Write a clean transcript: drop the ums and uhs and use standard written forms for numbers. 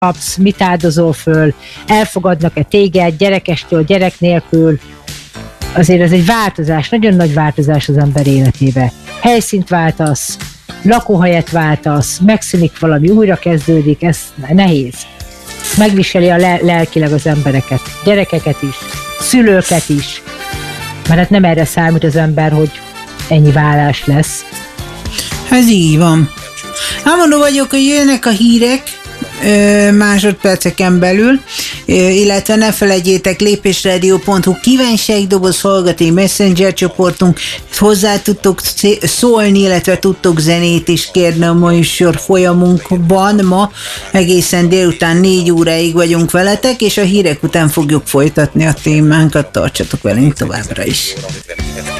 kapsz, mit áldozol föl, elfogadnak-e téged, gyerekestől, gyerek nélkül. Azért ez egy változás, nagyon nagy változás az ember életébe. Helyszínt váltasz, lakóhelyet váltasz, megszűnik valami, újra kezdődik, ez nehéz. Megviseli a lelkileg az embereket, gyerekeket is, szülőket is. Mert hát nem erre számít az ember, hogy ennyi vállás lesz. Ez így van. Álmodó vagyok, hogy jönnek a hírek másodperceken belül, illetve ne felejtjétek, lépésradio.hu kívánságdoboz hallgatói messenger csoportunk, hozzá tudtok szólni, illetve tudtok zenét is kérni a műsor folyamunkban. Ma egészen délután 4 óráig vagyunk veletek, és a hírek után fogjuk folytatni a témánkat, tartsatok velünk továbbra is.